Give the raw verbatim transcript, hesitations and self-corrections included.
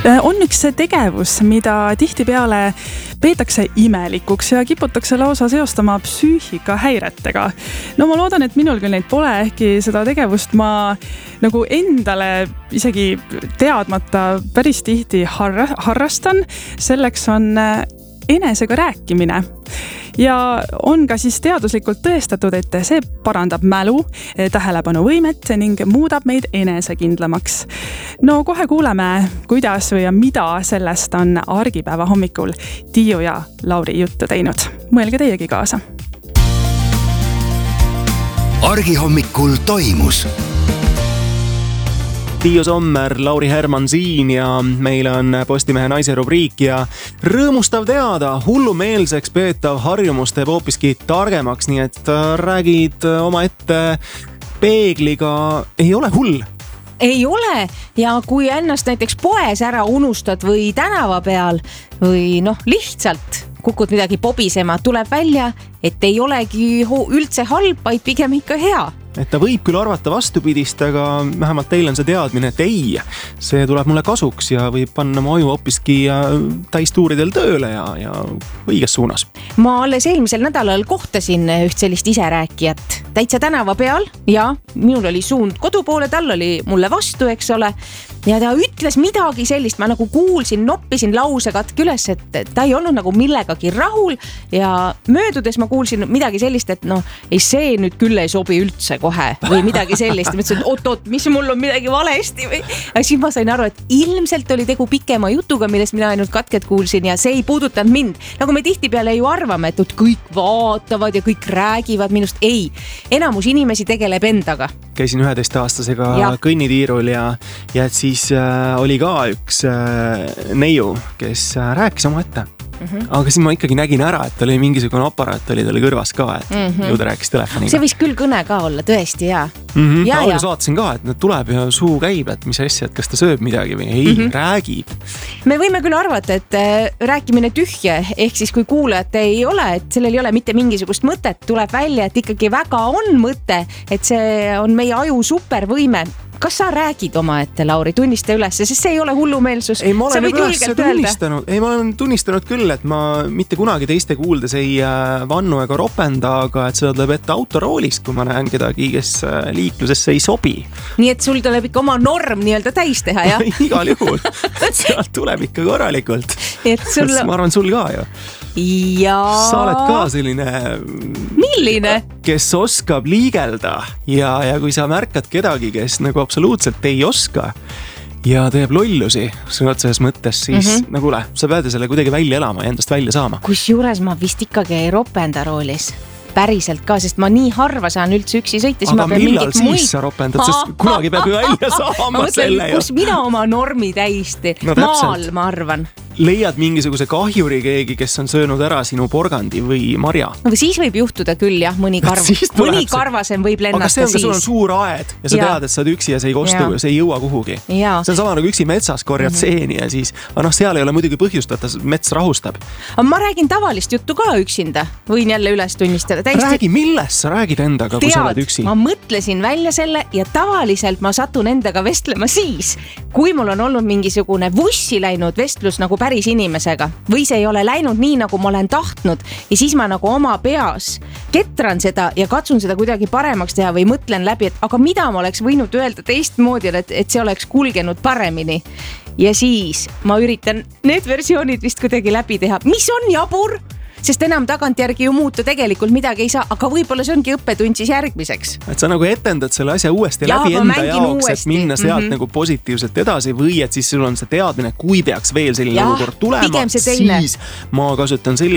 on üks tegevus, mida tihtipeale peetakse imelikuks ja kiputakse lausa seostama psüühikahäiretega. No ma loodan, et minul küll neid pole, ehkki seda tegevust ma nagu endale isegi teadmata päris tihti harra, harrastan. Selleks on enesega rääkimine. Ja on ka siis teaduslikult tõestatud, et see parandab mälu, tähelepanuvõimet ning muudab meid enesekindlamaks. No kohe kuuleme, kuidas või mida sellest on argipäeva hommikul Tiiu ja Lauri juttu teinud. Mõelge teiegi kaasa. Argihommikul toimus. Tiiu Sommer, Lauri Herman siin ja meil on Postimehe naise rubriik ja rõõmustav teada, hullumeelseks peetav harjumus teeb hoopiski targemaks, nii et räägid oma ette peegliga, ei ole hull. Ei ole ja kui ennast näiteks poes ära unustad või tänava peal või noh, lihtsalt kukud midagi pobisema, tuleb välja, et ei olegi üldse halb, vaid pigem ikka hea. Et ta võib küll arvata vastupidist, aga vähemalt teil on see teadmine, et ei, see tuleb mulle kasuks ja võib panna mu aju hoopiski täistuuridel tööle ja, ja õiges suunas. Ma alles eelmisel nädalal kohtasin üht sellist iserääkijat täitsa tänava peal ja minul oli suund kodu poole, tal oli mulle vastu, eks ole. Ja ta ütles midagi sellist, ma nagu kuulsin, noppisin lause katki üles, et ta ei olnud nagu millegagi rahul ja möödudes ma kuulsin midagi sellist, et noh, ei see nüüd küll ei sobi üldse kohe või midagi sellist. Ma ütlesin, et oot, oot, mis mul on midagi valesti või? Ja siis ma sain aru, et ilmselt oli tegu pikema jutuga, millest mina ainult katket kuulsin ja see ei puudutanud mind. Nagu me tihtipeale ju arvame, et kõik vaatavad ja kõik räägivad minust. Ei, enamus inimesi tegeleb endaga. Käisin üheteistaastasega ja. kõnnitiirul ja, ja et siis äh, oli ka üks äh, neiu, kes äh, rääkis oma ette. Mm-hmm. Aga siis ma ikkagi nägin ära, et oli mingisugune aparaat oli talle kõrvas ka, et mm-hmm. ju ta rääkis telefoniga. See võis küll kõne ka olla, tõesti, jaa. Mm-hmm. Ja, ja. Vaatasin ka, et nad tuleb ja suu käib, et mis asja, et kas ta sööb midagi või ei, mm-hmm. räägib. Me võime küll arvata, et rääkimine tühje, ehk siis kui kuulajat ei ole, et sellel ei ole mitte mingisugust mõtet, tuleb välja, et ikkagi väga on mõte, et see on meie aju supervõime. Kas sa räägid oma ette, Lauri, tunnista üles, sest see ei ole hullumeelsus. Ei, ma olen üles tunnistanud, ei, ma olen tunnistanud küll, et ma mitte kunagi teiste kuuldes ei vannu ega ropenda, aga et seda tuleb ette autoroolist, kui ma näen kedagi, kes liiklusesse ei sobi. Nii et sul tuleb ikka oma norm nii-öelda täis teha, jah? Igal juhul. Sealt tuleb ikka korralikult. Sul... ma arvan, sul ka ju. Ja... Sa oled ka selline... Milline? Kes oskab liigelda ja, ja kui sa märkad kedagi, kes nagu absoluutselt ei oska ja teeb lollusi sõnatses mõttes, siis mm-hmm. nagu le, sa pead selle kuidagi välja elama ja endast välja saama. Kus juures ma vist ikkagi ei ropenda roolis. Päriselt ka, sest ma nii harva saan üldse üksi sõita. Aga millal siis muid... sa ropendad, sest kunagi peab ju välja saama ma mõtlen, selle. Kus mina oma normi täiesti. No, maal, ma arvan. Leiad mingisuguse kahjuri keegi, kes on söönud ära sinu porgandi või marja. No siis võib juhtuda küll, jah, mõni, karv... mõni karvasem võib lennata siis. Aga see on, sul on suur aed ja sa ja. tead, et sa oled üksi ja see ei kostu ja see ei jõua kuhugi. Ja. See on sama nagu üksi metsas korjad mm-hmm. seeni ja siis, no seal ei ole muidugi põhjustata, mets rahustab. Ma räägin tavalist juttu ka üksinda. Võin jälle üles tunnistada. Täiesti... Räägi, millest sa räägid endaga, kui sa oled üksi? Ma mõtlesin välja selle ja tavaliselt ma satun endaga vestlema siis, kui mul on olnud mingisugune vussi läinud vestlus nagu päris inimesega või see ei ole läinud nii, nagu ma olen tahtnud ja siis ma nagu oma peas ketran seda ja katsun seda kuidagi paremaks teha või mõtlen läbi, et aga mida ma oleks võinud öelda teistmoodi, et, et see oleks kulgenud paremini ja siis ma üritan need versioonid vist kuidagi läbi teha, mis on jabur, sest enam tagantjärgi ju muuta tegelikult midagi ei saa, aga võib-olla see ongi õppetund siis järgmiseks. Et sa nagu etendad selle asja uuesti ja, läbi enda jaoks, uuesti. Et minna sealt mm-hmm. nagu positiivselt edasi või et siis sul on see teadmine, kui peaks veel selline olukord tulema, siis ma kasutan sellise